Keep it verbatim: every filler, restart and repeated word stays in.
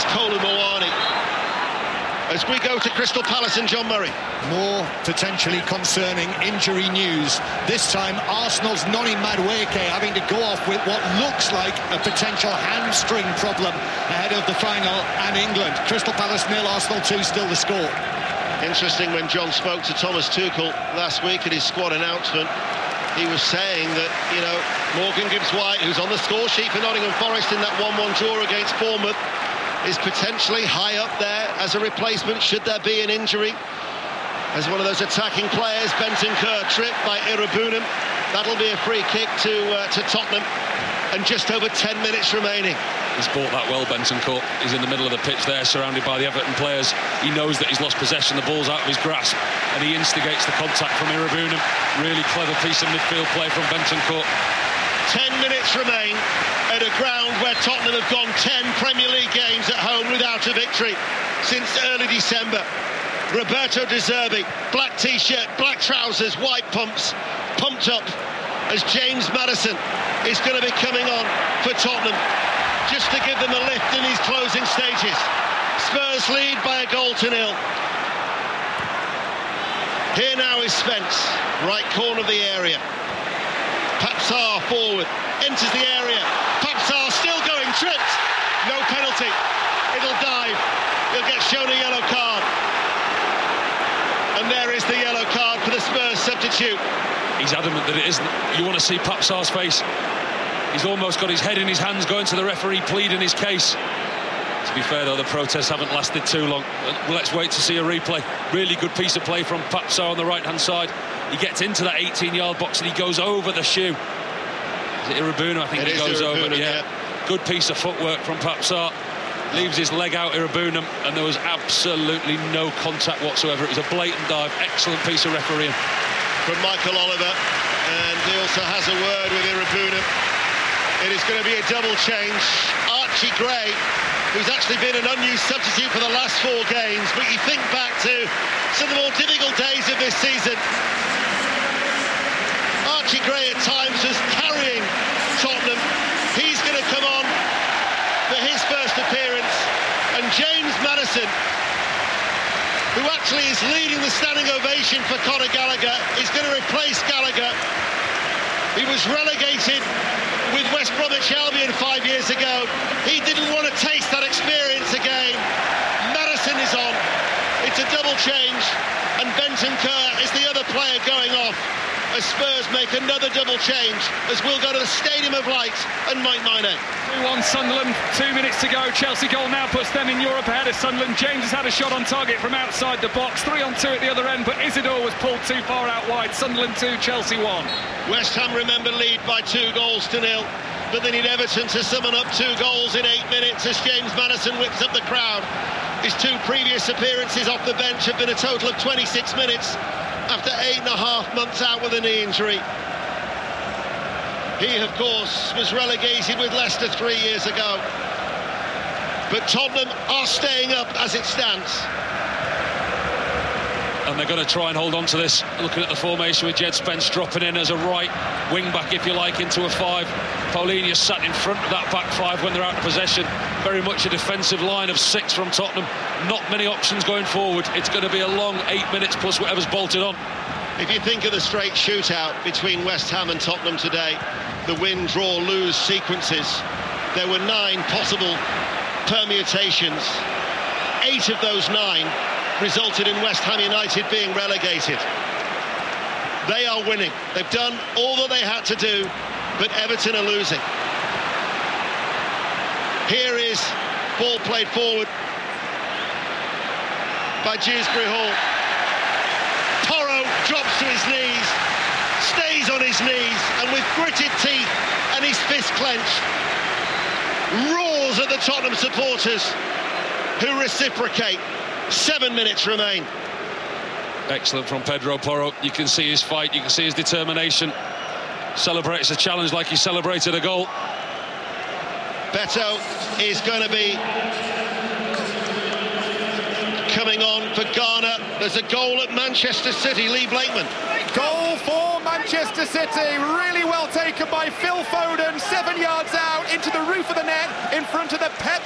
Kolo Muani. As we go to Crystal Palace and John Murray. More potentially concerning injury news. This time Arsenal's Noni Madueke having to go off with what looks like a potential hamstring problem ahead of the final, and England. Crystal Palace nil, Arsenal two, still the score. Interesting, when John spoke to Thomas Tuchel last week at his squad announcement, he was saying that, you know, Morgan Gibbs-White, who's on the score sheet for Nottingham Forest in that one one draw against Bournemouth, is potentially high up there as a replacement should there be an injury. As one of those attacking players, Bentancur tripped by Irabunum. That'll be a free kick to uh, to Tottenham, and just over ten minutes remaining. He's bought that well, Bentancur. He's in the middle of the pitch there, surrounded by the Everton players. He knows that he's lost possession, the ball's out of his grasp, and he instigates the contact from Irabunum. Really clever piece of midfield play from Bentancur. Ten minutes remain at a ground where Tottenham have gone ten Premier League games at home without a victory since early December. Roberto De Zerbi, black t-shirt, black trousers, white pumps, pumped up as James Maddison is going to be coming on for Tottenham, just to give them a lift in these closing stages. Spurs lead by a goal to nil. Here now is Spence, right corner of the area. Papsar forward, enters the area. Papsar still going, tripped. No penalty. It'll dive. He'll get shown a yellow card. And there is the yellow card for the Spurs substitute. He's adamant that it isn't. You want to see Papsar's face. He's almost got his head in his hands, going to the referee, pleading his case. To be fair, though, the protests haven't lasted too long. Let's wait to see a replay. Really good piece of play from Papsar on the right-hand side. He gets into that eighteen-yard box and he goes over the shoe. Is it Irabunum? I think it he goes Irabunum, over. Yeah. yeah. Good piece of footwork from Papsar. Leaves his leg out, Irabunum, and there was absolutely no contact whatsoever. It was a blatant dive. Excellent piece of refereeing from Michael Oliver, and he also has a word with Irabunum. It is going to be a double change. Archie Gray, who's actually been an unused substitute for the last four games, but you think back to some of the more difficult days of this season. Archie Gray at times was carrying Tottenham. He's going to come on for his first appearance, and James Maddison, who actually is leading the standing ovation for Conor Gallagher, is going to replace Gallagher. He was relegated with West Bromwich Albion five years ago. He didn't want to taste that experience again. Maddison is on. It's a double change, and Bentancur is the other player going off as Spurs make another double change, as we'll go to the Stadium of Light and Mike Minay. two one Sunderland, two minutes to go. Chelsea goal now puts them in Europe ahead of Sunderland. James has had a shot on target from outside the box. Three on two at the other end, but Isidore was pulled too far out wide. Sunderland two, Chelsea one. West Ham, remember, lead by two goals to nil, but they need Everton to summon up two goals in eight minutes as James Maddison whips up the crowd. His two previous appearances off the bench have been a total of twenty-six minutes after eight and a half months out with a knee injury. He, of course, was relegated with Leicester three years ago. But Tottenham are staying up as it stands. And they're going to try and hold on to this. Looking at the formation with Jed Spence dropping in as a right wing-back, if you like, into a five. Paulinho sat in front of that back five when they're out of possession. Very much a defensive line of six from Tottenham. Not many options going forward. It's going to be a long eight minutes plus whatever's bolted on. If you think of the straight shootout between West Ham and Tottenham today, the win, draw, lose sequences, there were nine possible permutations. Eight of those nine resulted in West Ham United being relegated. They are winning. They've done all that they had to do, but Everton are losing. Here is ball played forward by Dewsbury Hall. Porro drops to his knees, stays on his knees, and with gritted teeth and his fist clenched, roars at the Tottenham supporters who reciprocate. Seven minutes remain. Excellent from Pedro Porro. You can see his fight, you can see his determination. Celebrates a challenge like he celebrated a goal. Beto is going to be coming on for Ghana. There's a goal at Manchester City. Lee Blakeman. Goal for Manchester City. Really well taken by Phil Foden. Seven yards out into the roof of the net in front of the Pep